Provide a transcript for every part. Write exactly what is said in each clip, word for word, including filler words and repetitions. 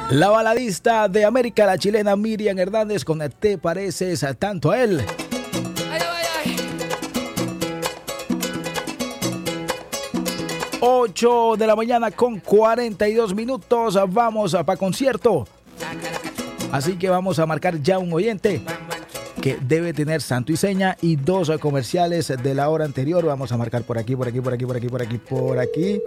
La baladista de América, la chilena Miriam Hernández con Te pareces tanto a él. ocho de la mañana con cuarenta y dos minutos. Vamos para concierto. Así que vamos a marcar ya un oyente que debe tener santo y seña y dos comerciales de la hora anterior. Vamos a marcar por aquí, por aquí, por aquí, por aquí, por aquí, por aquí.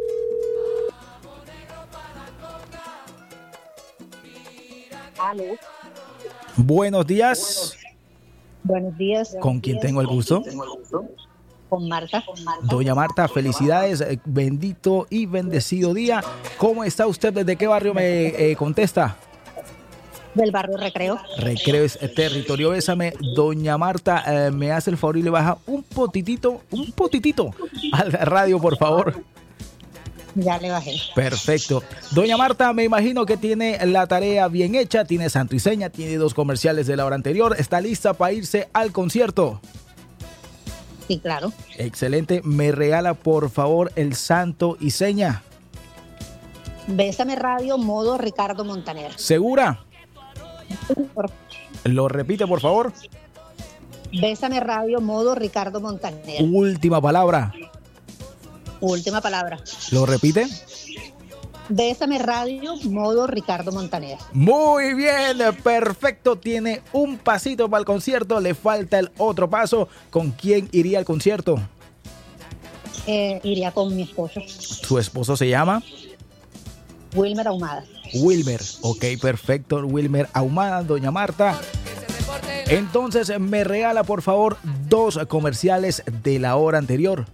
Aló. Buenos días. Buenos días. ¿Con quién tengo el gusto? Con Marta. Doña Marta, felicidades, bendito y bendecido día. ¿Cómo está usted? ¿Desde qué barrio me eh, contesta? Del barrio Recreo. Recreo es territorio Bésame. Doña Marta, eh, me hace el favor y le baja un potitito, un potitito al radio, por favor. Ya le bajé. Perfecto. Doña Marta, me imagino que tiene la tarea bien hecha, tiene santo y seña, tiene dos comerciales de la hora anterior. ¿Está lista para irse al concierto? Sí, claro. Excelente. ¿Me regala, por favor, el santo y seña? Bésame Radio, modo Ricardo Montaner. ¿Segura? Por... Lo repite, por favor. Bésame Radio, modo Ricardo Montaner. Última palabra. Última palabra. ¿Lo repite? Bésame Radio, modo Ricardo Montaner. Muy bien, perfecto. Tiene un pasito para el concierto. Le falta el otro paso. ¿Con quién iría al concierto? Eh, iría con mi esposo. ¿Su esposo se llama? Wilmer Ahumada. Wilmer, ok, perfecto. Wilmer Ahumada, doña Marta. Entonces, me regala, por favor, dos comerciales de la hora anterior.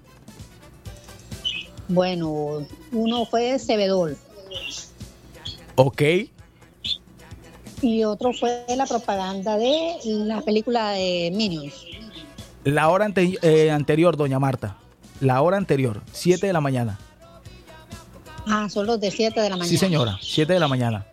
Bueno, uno fue Cebedol. Ok. Y otro fue la propaganda de la película de Minions. La hora ante- eh, anterior, doña Marta. La hora anterior, siete de la mañana. Ah, son los de siete de la mañana. Sí, señora, siete de la mañana.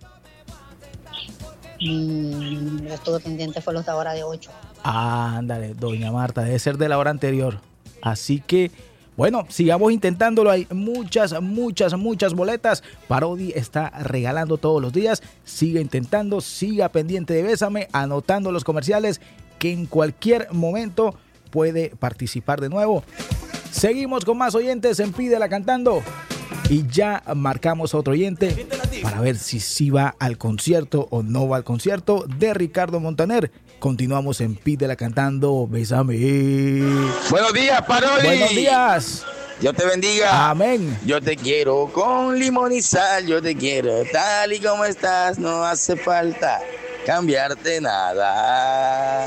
Mm, estuve pendiente, fue los de ahora de ocho. Ándale, doña Marta, debe ser de la hora anterior. Así que, bueno, sigamos intentándolo. Hay muchas, muchas, muchas boletas. Parodi está regalando todos los días. Siga intentando, siga pendiente de Bésame, anotando los comerciales que en cualquier momento puede participar de nuevo. Seguimos con más oyentes en Pídela Cantando. Y ya marcamos otro oyente para ver si sí va al concierto o no va al concierto de Ricardo Montaner. Continuamos en Pídela Cantando, Bésame. Buenos días, Parodi. Buenos días. Dios te bendiga. Amén. Yo te quiero con limón y sal, yo te quiero tal y como estás, no hace falta cambiarte nada.